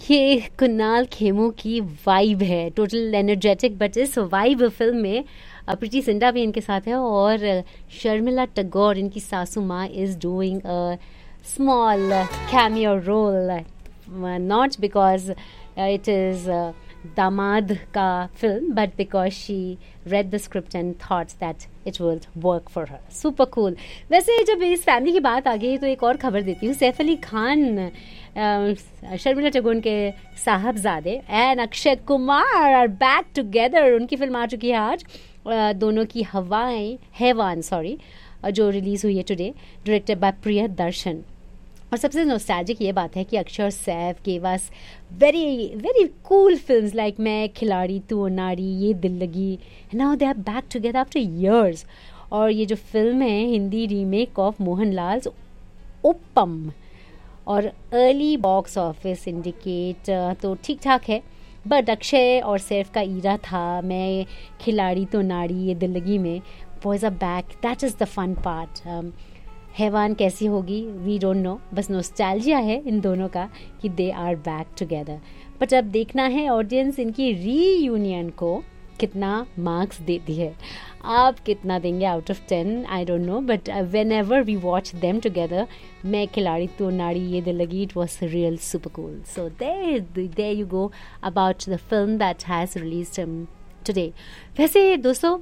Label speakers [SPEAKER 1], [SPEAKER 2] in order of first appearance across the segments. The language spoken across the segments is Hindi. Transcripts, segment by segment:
[SPEAKER 1] ये कुणाल खेमू की वाइब है, टोटल एनर्जेटिक, बट इस वाइब फिल्म में प्रीति जिंटा भी इनके साथ है और शर्मिला टैगोर इनकी सासू माँ is doing a small cameo role, not because it is दामाद का film, but because she read the script and thought that it would work for her. Super cool. वैसे जब इस फैमिली की बात आ गई तो एक और खबर देती हूँ. सैफ अली खान, शर्मिला टैगोर के साहबजादे and Akshay Kumar are back together. उनकी फिल्म आ चुकी है आज, दोनों की हैवान जो रिलीज हुई है टुडे, डायरेक्टेड बाय प्रियदर्शन. और सबसे नॉस्टैल्जिक ये बात है कि अक्षय और सैफ के पास very very cool films like मैं खिलाड़ी, तू अनाड़ी, ये दिल लगी. Now they are back together after years. और ये जो फिल्म है हिंदी रीमेक ऑफ मोहनलाल्स ओपम, और अर्ली बॉक्स ऑफिस इंडिकेट तो ठीक ठाक है, बट अक्षय और सैफ का ईरा था मैं खिलाड़ी तो नाड़ी ये दिल लगी में. Boys are back, that is the fun part. हैवान कैसी होगी वी डोंट नो, बस नॉस्टैल्जिया है इन दोनों का कि they are back together. But अब देखना है ऑडियंस इनकी रीयूनियन को कितना मार्क्स देती है. आप कितना देंगे out of 10 I don't know, but when ever we watch them together, मैं खिलाड़ी तो नाड़ी ये दिल लगी, it was real super cool. So there you go about the film that has released today. वैसे दोस्तों,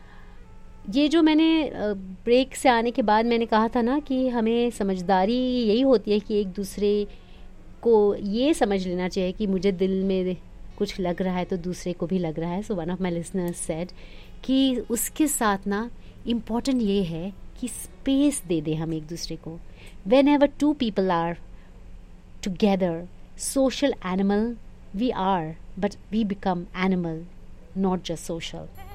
[SPEAKER 1] ये जो मैंने ब्रेक से आने के बाद मैंने कहा था ना कि हमें समझदारी यही होती है कि एक दूसरे को ये समझ लेना चाहिए कि मुझे दिल में कुछ लग रहा है तो दूसरे को भी लग रहा है. So one of my listeners said कि उसके साथ ना इम्पॉर्टेंट ये है कि स्पेस दे दे हम एक दूसरे को. When ever to people are together, social animal we are, but we become animal, not just social.